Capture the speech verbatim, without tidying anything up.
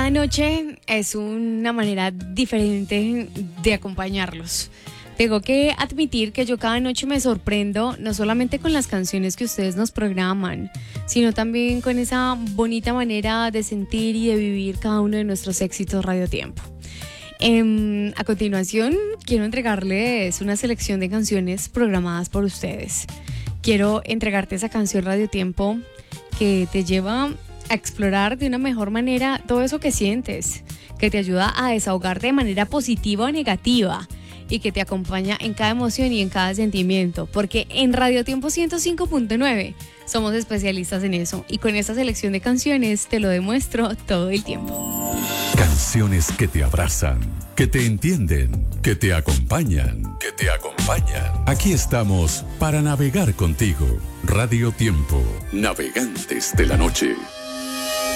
cada noche es una manera diferente de acompañarlos. Tengo que admitir que yo cada noche me sorprendo, no solamente con las canciones que ustedes nos programan, sino también con esa bonita manera de sentir y de vivir cada uno de nuestros éxitos Radio Tiempo. Eh, a continuación, quiero entregarles una selección de canciones programadas por ustedes. Quiero entregarte esa canción Radio Tiempo que te lleva a explorar de una mejor manera todo eso que sientes, que te ayuda a desahogarte de manera positiva o negativa y que te acompaña en cada emoción y en cada sentimiento, porque en Radio Tiempo ciento cinco punto nueve somos especialistas en eso y con esta selección de canciones te lo demuestro todo el tiempo. Canciones que te abrazan, que te entienden, que te acompañan, que te acompañan. Aquí estamos para navegar contigo. Radio Tiempo, navegantes de la noche.